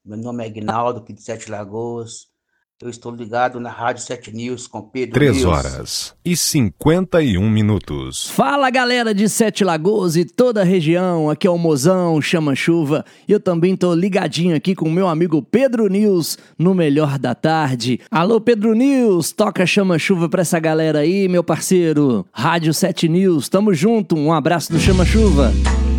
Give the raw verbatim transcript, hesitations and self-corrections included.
Meu nome é Aguinaldo, aqui de Sete Lagoas. Eu estou ligado na Rádio Sete News com Pedro Três News. horas e cinquenta e um minutos. Fala, galera de Sete Lagoas e toda a região, aqui é o Mozão, Chama Chuva, e eu também tô ligadinho aqui com o meu amigo Pedro News, no Melhor da Tarde. Alô, Pedro News, toca Chama Chuva pra essa galera aí, meu parceiro. Rádio Sete News, tamo junto, um abraço do Chama Chuva.